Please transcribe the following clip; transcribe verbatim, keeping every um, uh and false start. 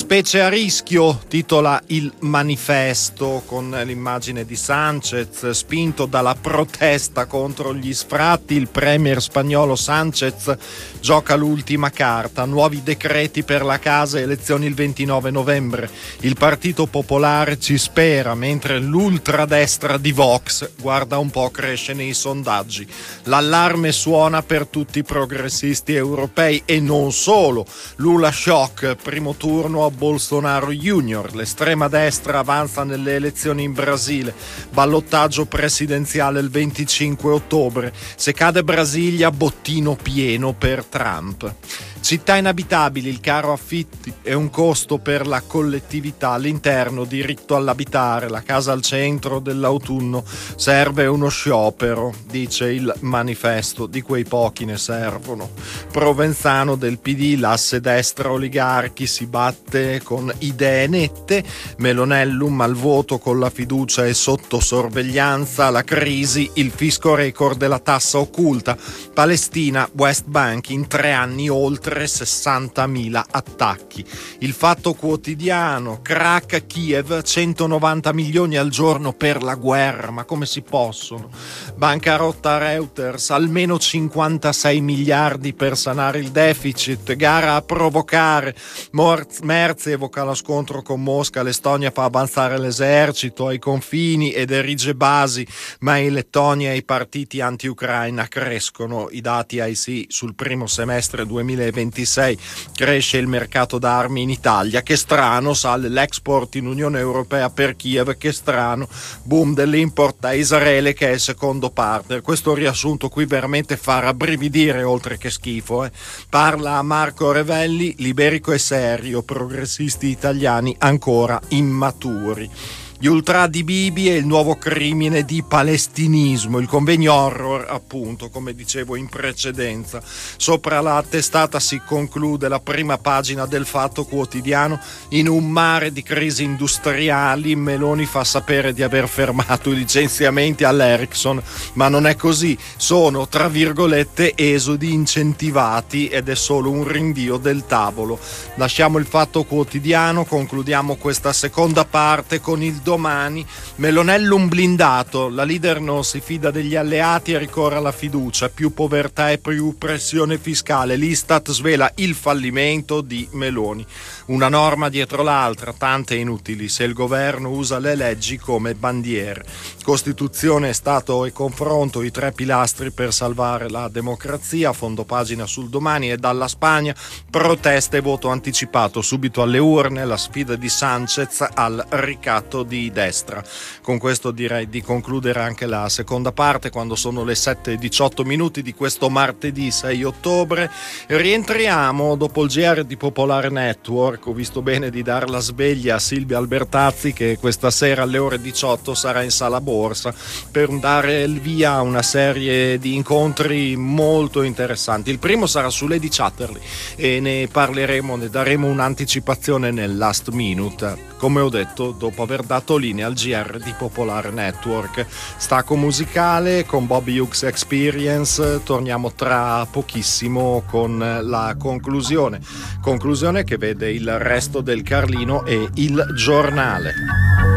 Specie a rischio, titola il manifesto, con l'immagine di Sanchez spinto dalla protesta contro gli sfratti. Il premier spagnolo Sanchez gioca l'ultima carta, nuovi decreti per la casa, elezioni il ventinove novembre. Il Partito Popolare ci spera, mentre l'ultradestra di Vox, guarda un po', cresce nei sondaggi. L'allarme suona per tutti i progressisti europei e non solo. Lula shock, primo turno a Bolsonaro Junior. L'estrema destra avanza nelle elezioni in Brasile, ballottaggio presidenziale il venticinque ottobre. Se cade Brasilia, bottino pieno per Trump. Città inabitabili, il caro affitti è un costo per la collettività. All'interno, diritto all'abitare, la casa al centro dell'autunno. Serve uno sciopero, dice il manifesto, di quei pochi ne servono. Provenzano del P D, l'asse destra oligarchi, si batte con idee nette. Melonellum al voto con la fiducia e sotto sorveglianza. La crisi, il fisco record della tassa occulta. Palestina, West Bank, in tre anni oltre sessantamila attacchi. Il Fatto Quotidiano, crack Kiev, centonovanta milioni al giorno per la guerra, ma come si possono? Bancarotta Reuters, almeno cinquantasei miliardi per sanare il deficit, gara a provocare. Merz evoca lo scontro con Mosca, l'Estonia fa avanzare l'esercito ai confini ed erige basi, ma in Lettonia i partiti anti-Ucraina crescono. I dati I C sul primo semestre duemilaventisei, cresce il mercato d'armi in Italia, che strano, sale l'export in Unione Europea per Kiev, che strano, boom dell'import da Israele che è il secondo partner. Questo riassunto qui veramente fa rabbrividire oltre che schifo. Eh. Parla Marco Revelli, liberico e serio, progressisti italiani ancora immaturi. Gli ultra di Bibi e il nuovo crimine di palestinismo, il convegno horror, appunto, come dicevo in precedenza. Sopra la testata si conclude la prima pagina del Fatto Quotidiano. In un mare di crisi industriali, Meloni fa sapere di aver fermato i licenziamenti all'Ericsson, ma non è così, sono tra virgolette esodi incentivati ed è solo un rinvio del tavolo. Lasciamo il Fatto Quotidiano, concludiamo questa seconda parte con il Domani. Melonellum blindato, la leader non si fida degli alleati e ricorre alla fiducia, più povertà e più pressione fiscale. L'Istat svela il fallimento di Meloni. Una norma dietro l'altra, tante inutili, se il governo usa le leggi come bandiere. Costituzione, Stato e confronto, i tre pilastri per salvare la democrazia. Fondo pagina sul Domani. E dalla Spagna, proteste e voto anticipato subito alle urne, la sfida di Sanchez al ricatto di destra. Con questo direi di concludere anche la seconda parte, quando sono le sette e diciotto minuti di questo martedì sei ottobre. Rientriamo dopo il G R di Popolare Network. Ho visto bene di dar la sveglia a Silvia Albertazzi, che questa sera alle ore diciotto sarà in Sala Borsa per dare il via a una serie di incontri molto interessanti. Il primo sarà su Lady Chatterley e ne parleremo, ne daremo un'anticipazione nel last minute, come ho detto, dopo aver dato linea al G R di Popolare Network. Stacco musicale con Bobby Hughes Experience. Torniamo tra pochissimo con la conclusione conclusione che vede il resto del Carlino e il giornale.